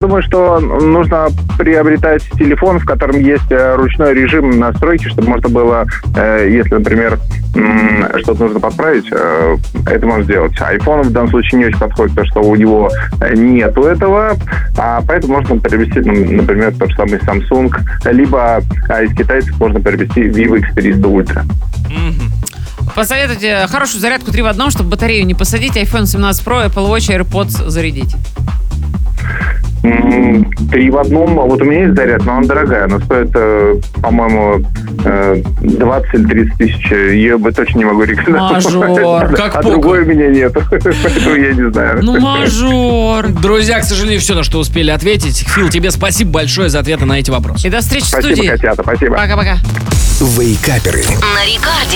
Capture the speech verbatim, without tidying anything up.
думаю, что нужно приобретать телефон, в котором есть ручной режим настройки, чтобы можно было, если, например, что-то нужно подправить, это можно сделать. iPhone в данном случае не очень подходит, потому что у него нету этого, а поэтому можно приобрести, например, тот же самый Samsung, либо из китайцев можно приобрести Vivo икс триста Ultra. Mm-hmm. Посоветуйте хорошую зарядку три в одном, чтобы батарею не посадить, iPhone семнадцать Pro, Apple Watch, AirPods зарядить. Три в одном. Вот у меня есть заряд, но она дорогая. Она стоит, по-моему, двадцать или тридцать тысяч. Ее бы точно не могу рекомендовать. Мажор. Как а пока. другой у меня нет. Поэтому я не знаю. Ну, мажор. Друзья, к сожалению, все, на что успели ответить. Фил, тебе спасибо большое за ответы на эти вопросы. И до встречи в Спасибо, студии. котята, спасибо. Пока-пока. Вейкаперы. На Рекорде.